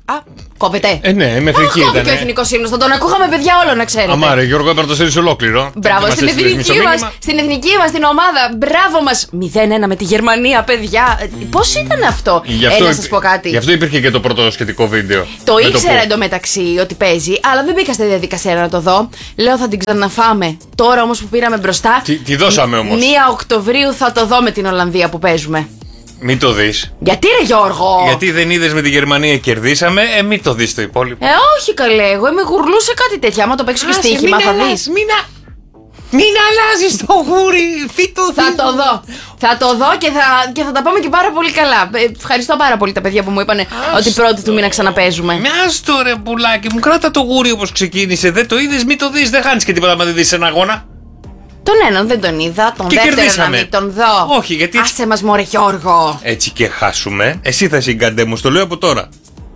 Κόβεται. Ναι, μέχρι εκεί ήταν. Και ο εθνικός ύμνος. Θα τον ακούγαμε, παιδιά, όλο να ξέρετε. Αμάρε, Γιώργο, έπρεπε να το στείλεις ολόκληρο. Μπράβο, στην εθνική μας την ομάδα. Μπράβο μας. 0-1 με τη Γερμανία, παιδιά. Πώς ήταν αυτό? Να σας πω κάτι. Γι' αυτό υπήρχε και το πρώτο σχετικό βίντεο. Το ήξερα εντωμεταξύ ότι παίζει, αλλά δεν μπήκα στη διαδικασία να το δω. Λέω θα την ξαναφάμε. Τώρα όμως που πήραμε μπροστά. Τι δώσαμε όμως? 1 Οκτωβρίου θα το δω με την Ολλανδία που παίζουμε. Μην το δεις. Γιατί ρε Γιώργο? Γιατί δεν είδες με τη Γερμανία κερδίσαμε, μην το δεις το υπόλοιπο. Όχι καλέ, εγώ είμαι γουρλούσε κάτι τέτοια. Άμα το παίξω και στοίχημα θα δεις. Μην αλλάζεις το γούρι, Θα το δω. Θα το δω και θα τα πάμε και πάρα πολύ καλά. Ευχαριστώ πάρα πολύ τα παιδιά που μου είπαν ότι πρώτη του μήνα ξαναπαίζουμε. Μιας το ρε πουλάκι μου, κράτα το γούρι όπως ξεκίνησε. Δεν το είδες, μην το δεις. Δεν χάνεις και τίποτα άμα δεν δεις ένα αγώνα. Τον έναν δεν τον είδα, τον δεύτερο να μην τον δω. Όχι, γιατί. Άσε μας μωρέ Γιώργο. Έτσι και χάσουμε, εσύ θα συγκαντέ μου, το λέω από τώρα.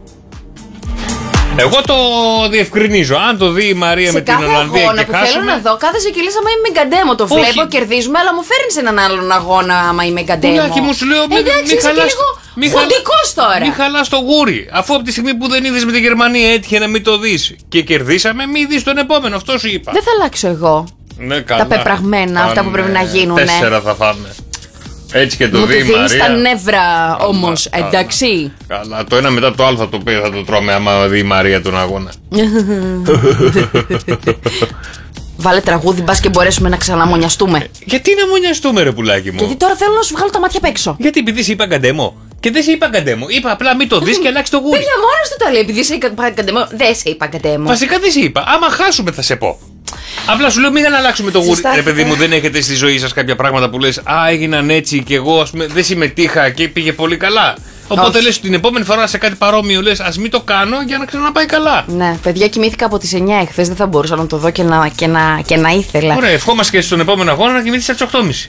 Εγώ το διευκρινίζω. Αν το δει η Μαρία σε με την Ολλανδία και αγώνα που χάσουμε. Θέλω να δω, κάθε ζεκυλής άμα είμαι γκαντέμο. Το βλέπω, κερδίζουμε, αλλά μου φέρνει σε έναν άλλον αγώνα άμα είμαι γκαντέμο. Πουλάκι μου, σου λέω εντάξει, είσαι και λίγο φωτικός τώρα. Μην χαλάς το γούρι. Αφού από τη στιγμή που δεν είδες με τη Γερμανία έτυχε να μην το δεις και κερδίσαμε, μην δεις τον επόμενο. Αυτό σου είπα. Δεν θα αλλάξω εγώ. Ναι, καλά. Τα πεπραγμένα, αυτά που πρέπει να γίνουν. 4 θα φάμε. Έτσι και το δει η Μαρία. Μου τα νεύρα όμως, εντάξει. Καλά, το ένα μετά το άλλο θα το τρώμε άμα δει η Μαρία τον αγώνα. Βάλε τραγούδι, μπας και μπορέσουμε να ξαναμονιαστούμε. Γιατί να μονιαστούμε ρε πουλάκι μου? Γιατί τώρα θέλω να σου βγάλω τα μάτια απ' έξω. Γιατί επειδή σε είπα γκαντέμο? Και δεν σε είπα γκαντέμο. Είπα απλά μην το δεις και αλλάξει το γούρι. Παιδιά, μόνος του τα λέει. Επειδή σε είπα γκαντέμο, δεν σε είπα γκαντέμο. Βασικά δεν σε είπα. Άμα χάσουμε θα σε πω. Απλά σου λέω μην αλλάξουμε το γούρι. Ρε παιδί μου, δεν έχετε στη ζωή σας κάποια πράγματα που λες έγιναν έτσι και εγώ δεν συμμετείχα και πήγε πολύ καλά. Οπότε λες την επόμενη φορά σε κάτι παρόμοιο λες ας μην το κάνω για να ξαναπάει καλά. Ναι, παιδιά, κοιμήθηκα από τις 9 εχθές. Δεν θα μπορούσα να το δω και να ήθελα. Ωραία, ευχόμαστε και στον επόμενο αγώνα να κοιμηθείς από τις 8.30.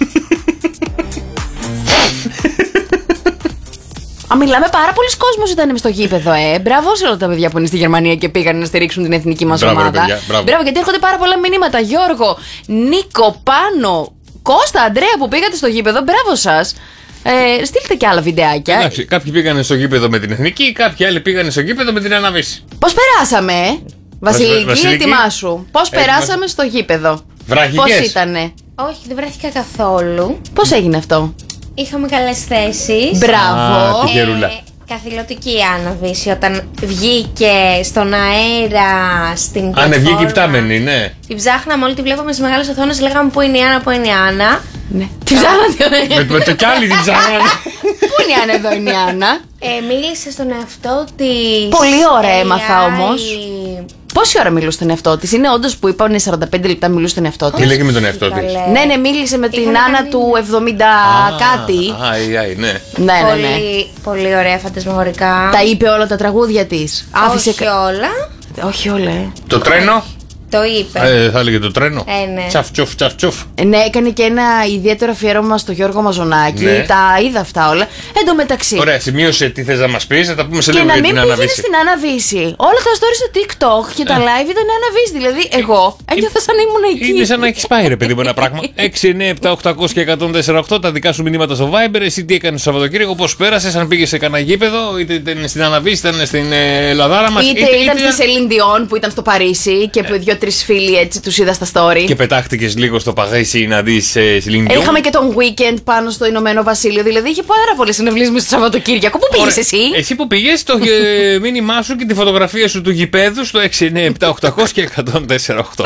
Μιλάμε, πάρα πολλοί κόσμος ήταν στο γήπεδο, Μπράβο σε όλα τα παιδιά που είναι στη Γερμανία και πήγαν να στηρίξουν την εθνική μας ομάδα. Μπράβο, γιατί έρχονται πάρα πολλά μηνύματα. Γιώργο, Νίκο, Πάνο, Κώστα, Αντρέα που πήγατε στο γήπεδο, μπράβο σας. Στείλτε και άλλα βιντεάκια. Εντάξει, κάποιοι πήγανε στο γήπεδο με την εθνική, κάποιοι άλλοι πήγανε στο γήπεδο με την αναβίση. Πώς περάσαμε, Βασιλική, ετοιμάσου. Πώς περάσαμε στο γήπεδο? Βραχικές. Πώς ήτανε? Όχι, δεν βρέθηκα καθόλου. Πώς έγινε αυτό? Είχαμε καλές θέσεις. Μπράβο. Καθηλωτική άναβηση όταν βγήκε στον αέρα στην πλατφόρμα. Ναι, βγήκε η πτάμενη, ναι. Την ψάχναμε όλοι, τη βλέπαμε στις μεγάλες οθόνες, λέγαμε πού είναι η Άννα, πού είναι η Άννα. Ναι. Την ψάχνατε. Με το κι άλλοι την ψάχνανε. Πού είναι η Άννα, εδώ είναι η Άννα. Μίλησε στον εαυτό της. Πολύ ωραία έμαθα όμως. Πόση ώρα μιλούσε στον εαυτό της? Είναι όντως που είπανε 45 λεπτά μιλούσε στον εαυτό της? Τι λέγε με τον εαυτό της? Ναι, μίλησε με την Άννα του 70 κάτι. Ναι. Ναι. Πολύ ωραία φαντασμαγορικά. Τα είπε όλα τα τραγούδια της? Όχι όλα. Όχι όλα. Το τρένο? Το είπε. Θα έλεγε το τρένο. Ναι. Τσαφ τσουφ. Ναι, έκανε και ένα ιδιαίτερο αφιέρωμα στο Γιώργο Μαζονάκη. Ναι. Τα είδα αυτά όλα. Εν τω μεταξύ. Ωραία, σημείωσε τι θες να μας πεις, θα τα πούμε σε λίγο για για την αναβίση. Και να μην αναβίση. πήγαινε στην αναβίση. Όλα τα stories στο TikTok και τα live ήταν αναβίση. Δηλαδή, εγώ ένιωθα σαν να ήμουν εκεί. Είναι σαν να έχεις πάει, ρε παιδί μου, ένα πράγμα. 6, 9, 7, 800 και 148 τα δικά σου μηνύματα στο Viber. Εσύ τι έκανες το Σαββατοκύριακο, πώς πέρασες, αν πήγες σε κανένα γήπεδο, είτε ήταν στην αναβίση, ήταν στην Ελλαδάρα μας. Είτε ήταν στη Σελίν Διόν που ήταν στο Παρίσι και που 2-3 φίλοι έτσι τους είδα στα story. Και πετάχτηκες λίγο στο Παρίσι να δεις Σελίν Διόν. Είχαμε και τον weekend πάνω στο Ηνωμένο Βασίλειο. Δηλαδή είχε πάρα πολλές συναυλίες μες στο Σαββατοκύριακο. Πού πήγες εσύ? Εσύ που πήγες, το μήνυμά σου και τη φωτογραφία σου του γηπέδου στο 6, 9, 7, 800 και 148.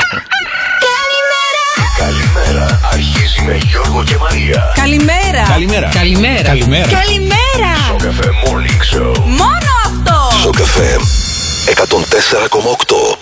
Καλημέρα, αρχίζει με Γιώργο και Μαρία. Καλημέρα. Στο Καφέ Morning Show. Μόνο αυτό. Στο Καφέ 104,8.